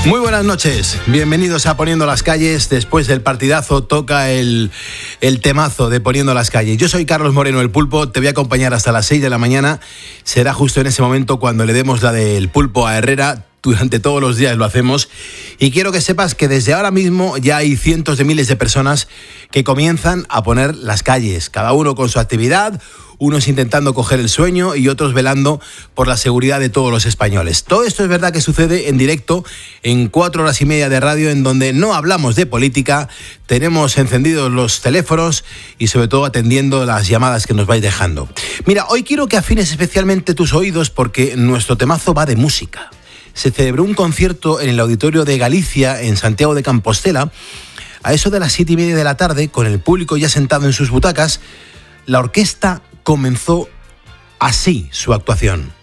Muy buenas noches, bienvenidos a Poniendo las Calles. Después del partidazo toca el temazo de Poniendo las Calles. Yo soy Carlos Moreno, el Pulpo, te voy a acompañar hasta las 6 de la mañana. Será justo en ese momento cuando le demos la del Pulpo a Herrera. Durante todos los días lo hacemos y quiero que sepas que desde ahora mismo ya hay cientos de miles de personas que comienzan a poner las calles, cada uno con su actividad, unos intentando coger el sueño y otros velando por la seguridad de todos los españoles. Todo esto es verdad que sucede en directo en 4 horas y media de radio en donde no hablamos de política, tenemos encendidos los teléfonos y sobre todo atendiendo las llamadas que nos vais dejando. Mira, hoy quiero que afines especialmente tus oídos porque nuestro temazo va de música. Se celebró un concierto en el Auditorio de Galicia, en Santiago de Compostela. A eso de las 7:30 de la tarde, con el público ya sentado en sus butacas, la orquesta comenzó así su actuación.